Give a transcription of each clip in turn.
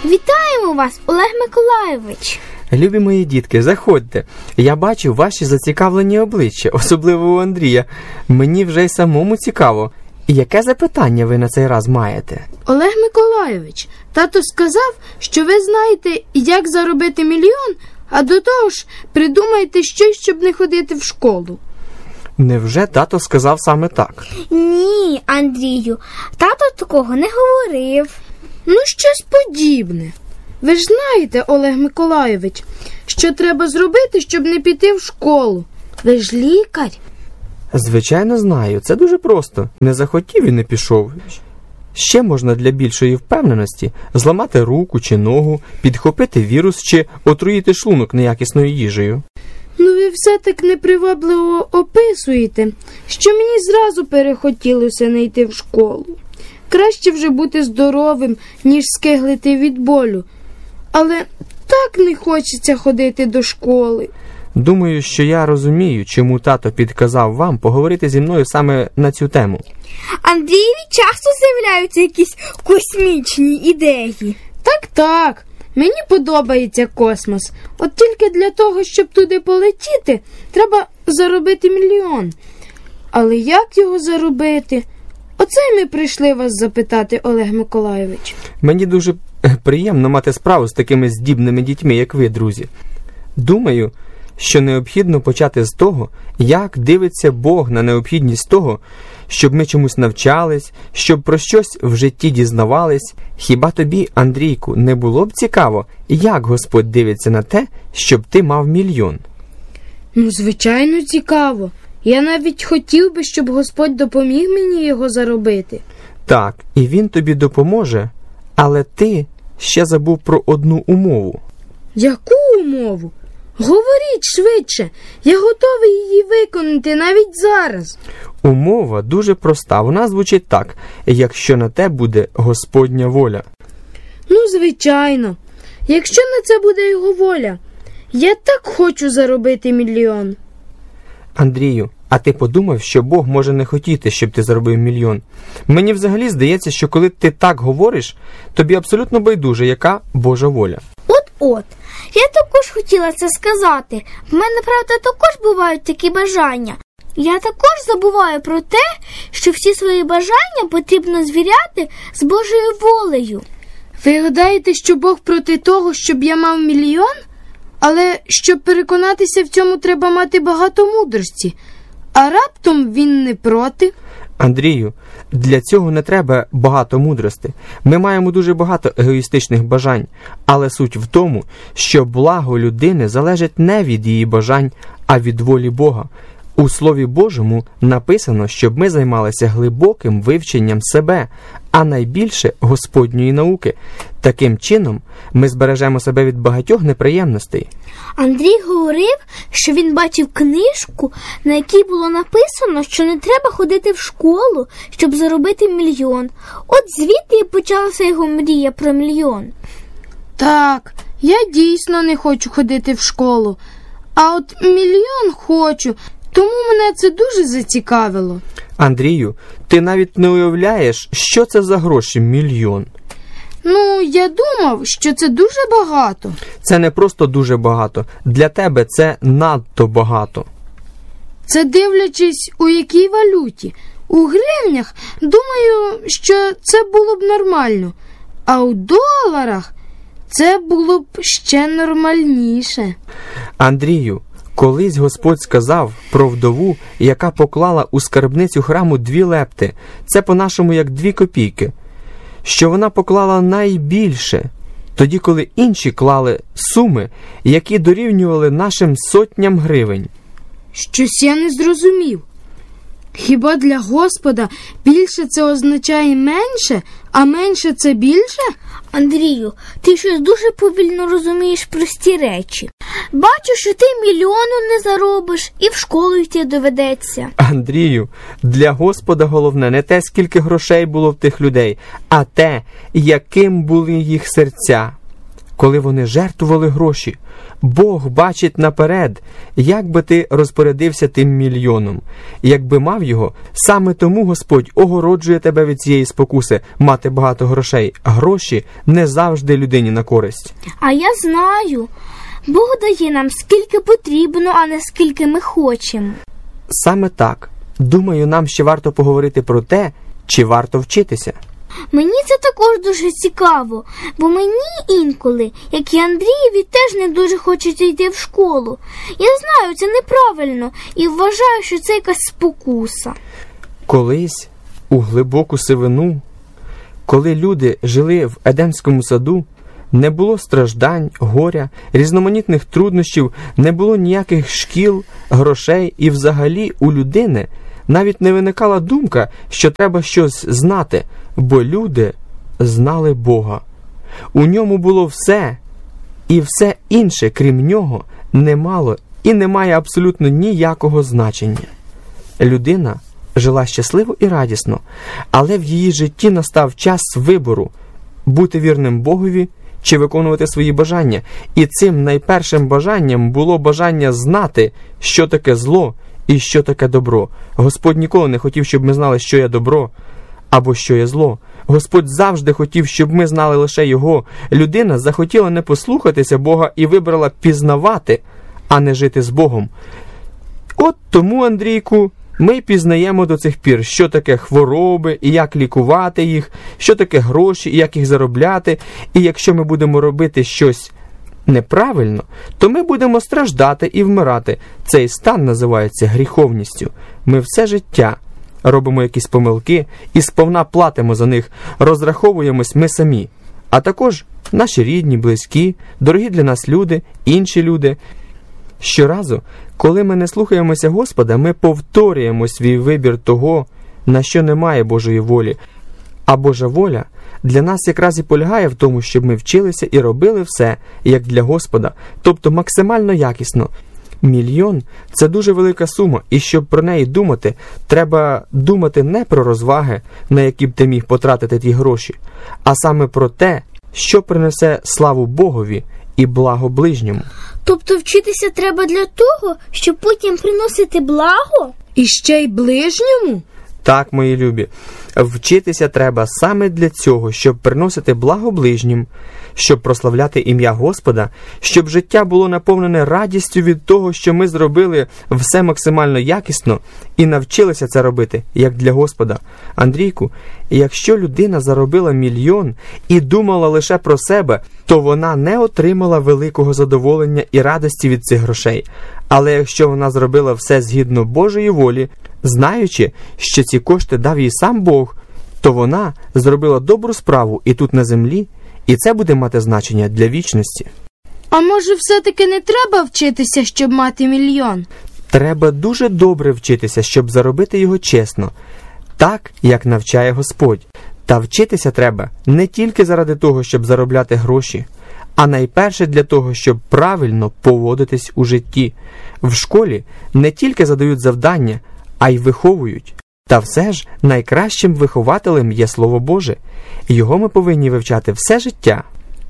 Вітаємо вас, Олег Миколайович! Любі мої дітки, заходьте. Я бачу ваші зацікавлені обличчя, особливо у Андрія. Мені вже й самому цікаво. Яке запитання ви на цей раз маєте? Олег Миколайович, тато сказав, що ви знаєте, як заробити мільйон, а до того ж придумаєте щось, щоб не ходити в школу. Невже тато сказав саме так? Ні, Андрію, тато такого не говорив. Ну, щось подібне. Ви ж знаєте, Олег Миколайович, що треба зробити, щоб не піти в школу. Ви ж лікар. Звичайно, знаю. Це дуже просто. Не захотів і не пішов. Ще можна для більшої впевненості зламати руку чи ногу, підхопити вірус чи отруїти шлунок неякісною їжею. Ну, ви все так непривабливо описуєте, що мені зразу перехотілося не йти в школу. Краще вже бути здоровим, ніж скиглити від болю. Але так не хочеться ходити до школи. Думаю, що я розумію, чому тато підказав вам поговорити зі мною саме на цю тему. Андрієві часто з'являються якісь космічні ідеї. Так, мені подобається космос. От тільки для того, щоб туди полетіти, треба заробити мільйон. Але як його заробити? Оце й ми прийшли вас запитати, Олег Миколайович. Мені дуже приємно мати справу з такими здібними дітьми, як ви, друзі. Думаю, що необхідно почати з того, як дивиться Бог на необхідність того, щоб ми чомусь навчались, щоб про щось в житті дізнавались. Хіба тобі, Андрійку, не було б цікаво, як Господь дивиться на те, щоб ти мав мільйон? Ну, звичайно, цікаво. Я навіть хотів би, щоб Господь допоміг мені його заробити. Так, і Він тобі допоможе, але ти ще забув про одну умову. Яку умову? Говоріть швидше, я готовий її виконати навіть зараз. Умова дуже проста, вона звучить так: якщо на те буде Господня воля. Ну, звичайно, якщо на це буде його воля. Я так хочу заробити мільйон. Андрію, а ти подумав, що Бог може не хотіти, щоб ти заробив мільйон? Мені взагалі здається, що коли ти так говориш, тобі абсолютно байдуже, яка Божа воля. От, я також хотіла це сказати. В мене, правда, також бувають такі бажання. Я також забуваю про те, що всі свої бажання потрібно звіряти з Божою волею. Ви гадаєте, що Бог проти того, щоб я мав мільйон? Але щоб переконатися в цьому, треба мати багато мудрості. А раптом він не проти? Андрію, для цього не треба багато мудрості. Ми маємо дуже багато егоїстичних бажань, але суть в тому, що благо людини залежить не від її бажань, а від волі Бога. У Слові Божому написано, щоб ми займалися глибоким вивченням себе, а найбільше Господньої науки. Таким чином ми збережемо себе від багатьох неприємностей. Андрій говорив, що він бачив книжку, на якій було написано, що не треба ходити в школу, щоб заробити мільйон. От звідти і почалася його мрія про мільйон. Так, я дійсно не хочу ходити в школу, а от мільйон хочу, тому мене це дуже зацікавило. Андрію, ти навіть не уявляєш, що це за гроші мільйон. Ну, я думав, що це дуже багато. Це не просто дуже багато. Для тебе це надто багато. Це дивлячись, у якій валюті. У гривнях, думаю, що це було б нормально. А у доларах це було б ще нормальніше. Андрію, колись Господь сказав про вдову, яка поклала у скарбницю храму 2 лепти. Це по-нашому як 2 копійки. Що вона поклала найбільше, тоді коли інші клали суми, які дорівнювали нашим сотням гривень. Щось я не зрозумів. Хіба для Господа більше це означає менше, а менше це більше? Андрію, ти щось дуже повільно розумієш прості речі. Бачу, що ти мільйону не заробиш і в школу йти доведеться. Андрію, для Господа головне не те, скільки грошей було в тих людей, а те, яким були їх серця. коли вони жертвували гроші. Бог бачить наперед, як би ти розпорядився тим мільйоном. Якби мав його, саме тому Господь огороджує тебе від цієї спокуси мати багато грошей. Гроші не завжди людині на користь. А я знаю. Бог дає нам скільки потрібно, а не скільки ми хочемо. Саме так. Думаю, нам ще варто поговорити про те, чи варто вчитися. Мені це також дуже цікаво, бо мені інколи, як і Андрієві, теж не дуже хочеться йти в школу. Я знаю, це неправильно і вважаю, що це якась спокуса. Колись, у глибоку сивину, коли люди жили в Едемському саду, не було страждань, горя, різноманітних труднощів, не було ніяких шкіл, грошей і взагалі у людини навіть не виникала думка, що треба щось знати, бо люди знали Бога. У ньому було все, і все інше, крім нього, не мало і не має абсолютно ніякого значення. Людина жила щасливо і радісно, але в її житті настав час вибору – бути вірним Богові чи виконувати свої бажання. І цим найпершим бажанням було бажання знати, що таке зло і що таке добро. Господь ніколи не хотів, щоб ми знали, що є добро або що є зло. Господь завжди хотів, щоб ми знали лише Його. Людина захотіла не послухатися Бога і вибрала пізнавати, а не жити з Богом. От тому, Андрійку, ми пізнаємо до цих пір, що таке хвороби і як лікувати їх, що таке гроші і як їх заробляти. І якщо ми будемо робити щось неправильно, то ми будемо страждати і вмирати. Цей стан називається гріховністю. Ми все життя робимо якісь помилки і сповна платимо за них, розраховуємось ми самі. А також наші рідні, близькі, дорогі для нас люди, інші люди. Щоразу, коли ми не слухаємося Господа, ми повторюємо свій вибір того, на що немає Божої волі. А Божа воля для нас якраз і полягає в тому, щоб ми вчилися і робили все, як для Господа, тобто максимально якісно. Мільйон – це дуже велика сума, і щоб про неї думати, треба думати не про розваги, на які б ти міг потратити ті гроші, а саме про те, що принесе славу Богові і благо ближньому. Тобто вчитися треба для того, щоб потім приносити благо? І ще й ближньому? Так, мої любі, вчитися треба саме для цього, щоб приносити благо ближнім, щоб прославляти ім'я Господа, щоб життя було наповнене радістю від того, що ми зробили все максимально якісно і навчилися це робити, як для Господа. Андрійку, якщо людина заробила мільйон і думала лише про себе, то вона не отримала великого задоволення і радості від цих грошей. Але якщо вона зробила все згідно Божої волі, знаючи, що ці кошти дав їй сам Бог, то вона зробила добру справу і тут на землі, і це буде мати значення для вічності. А може все-таки не треба вчитися, щоб мати мільйон? Треба дуже добре вчитися, щоб заробити його чесно, так, як навчає Господь. Та вчитися треба не тільки заради того, щоб заробляти гроші, а найперше для того, щоб правильно поводитись у житті. В школі не тільки задають завдання, а й виховують. Та все ж найкращим вихователем є Слово Боже. Його ми повинні вивчати все життя.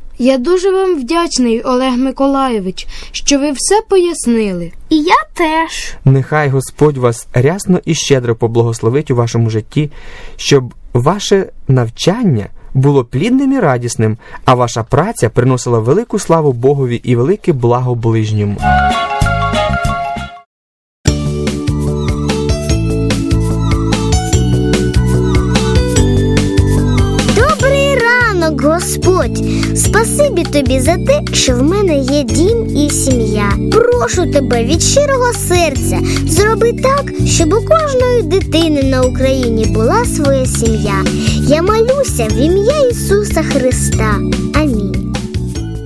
Я дуже вам вдячний, Олег Миколайович, що ви все пояснили. І я теж. Нехай Господь вас рясно і щедро поблагословить у вашому житті, щоб ваше навчання було плідним і радісним, а ваша праця приносила велику славу Богові і велике благо ближньому. Господь, спасибі тобі за те, що в мене є дім і сім'я. Прошу тебе від щирого серця, зроби так, щоб у кожної дитини на Україні була своя сім'я. Я молюся в ім'я Ісуса Христа. Амінь.